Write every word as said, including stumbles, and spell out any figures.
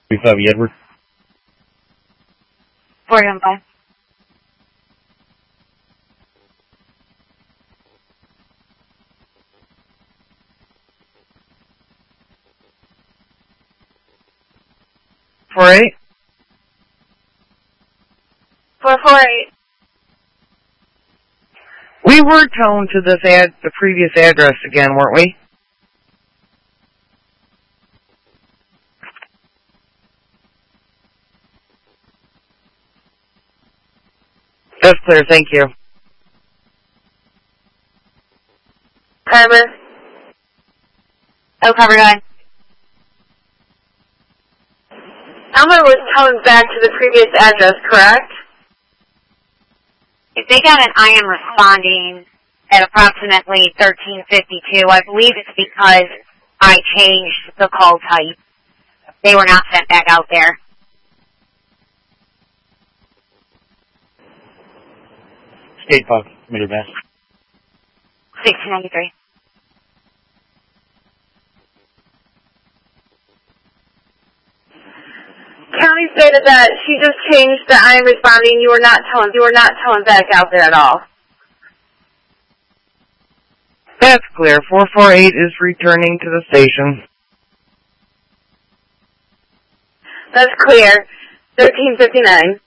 We five Edward. four one five. Four eight. Four four eight. We were toned to this ad, the previous address again, weren't we? That's clear, thank you. Carver. Oh, cover guy. Elmer was coming back to the previous address, correct? If they got an I am responding at approximately thirteen fifty-two, I believe it's because I changed the call type. They were not sent back out there. State Park, Middle Mass. sixteen ninety-three. County stated that she just changed the I am responding. You were not telling. You were not telling back out there at all. That's clear. four four eight is returning to the station. That's clear. thirteen fifty-nine.